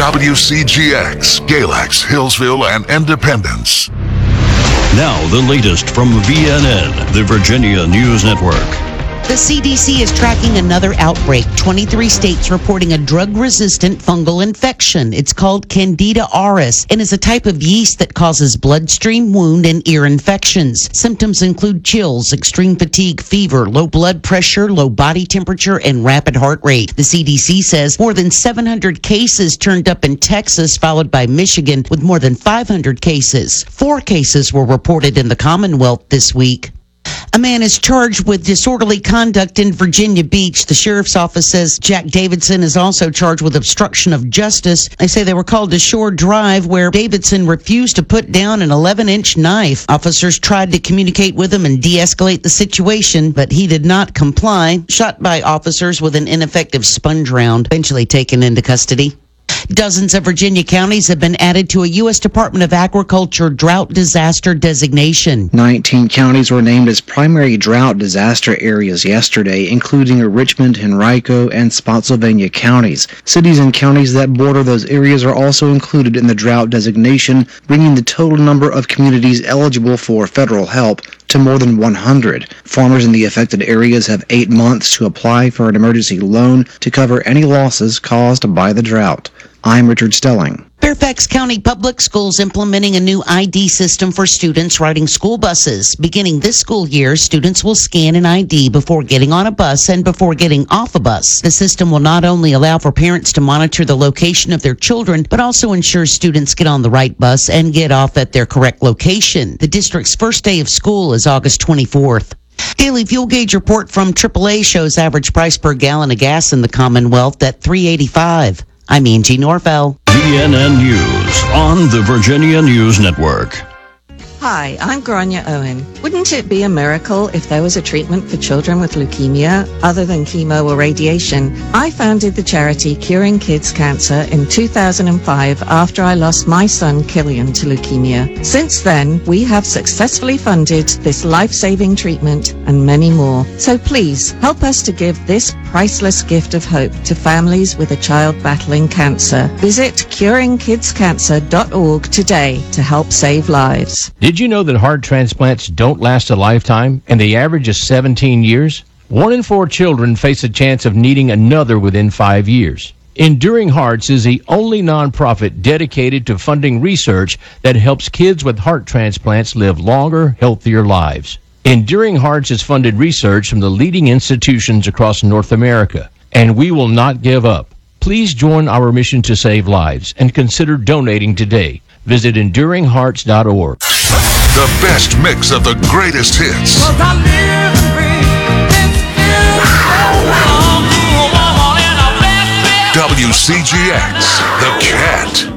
WCGX, Galax, Hillsville, and Independence. Now, the latest from VNN, the Virginia News Network. The CDC is tracking another outbreak. 23 states reporting a drug-resistant fungal infection. It's called Candida auris and is a type of yeast that causes bloodstream, wound, and ear infections. Symptoms include chills, extreme fatigue, fever, low blood pressure, low body temperature, and rapid heart rate. The CDC says more than 700 cases turned up in Texas, followed by Michigan with more than 500 cases. 4 cases were reported in the Commonwealth this week. A man is charged with disorderly conduct in Virginia Beach. The sheriff's office says Jack Davidson is also charged with obstruction of justice. They say they were called to Shore Drive, where Davidson refused to put down an 11-inch knife. Officers tried to communicate with him and de-escalate the situation, but he did not comply. Shot by officers with an ineffective sponge round, eventually taken into custody. Dozens of Virginia counties have been added to a U.S. Department of Agriculture drought disaster designation. 19 counties were named as primary drought disaster areas yesterday, including Richmond, Henrico, and Spotsylvania counties. Cities and counties that border those areas are also included in the drought designation, bringing the total number of communities eligible for federal help to more than 100. Farmers in the affected areas have 8 months to apply for an emergency loan to cover any losses caused by the drought. I'm Richard Stelling. Fairfax County Public Schools implementing a new ID system for students riding school buses. Beginning this school year, students will scan an ID before getting on a bus and before getting off a bus. The system will not only allow for parents to monitor the location of their children, but also ensure students get on the right bus and get off at their correct location. The district's first day of school is August 24th. Daily fuel gauge report from AAA shows average price per gallon of gas in the Commonwealth at $3.85. I'm Angie Norvell. VNN News on the Virginia News Network. Hi, I'm Grania Owen. Wouldn't it be a miracle if there was a treatment for children with leukemia other than chemo or radiation? I founded the charity Curing Kids Cancer in 2005 after I lost my son Killian to leukemia. Since then, we have successfully funded this life-saving treatment and many more. So please, help us to give this priceless gift of hope to families with a child battling cancer. Visit curingkidscancer.org today to help save lives. Did you know that heart transplants don't last a lifetime and the average is 17 years? 1 in 4 children face a chance of needing another within 5 years. Enduring Hearts is the only nonprofit dedicated to funding research that helps kids with heart transplants live longer, healthier lives. Enduring Hearts has funded research from the leading institutions across North America, and we will not give up. Please join our mission to save lives and consider donating today. Visit EnduringHearts.org. The best mix of the greatest hits. WCGX, The Cat.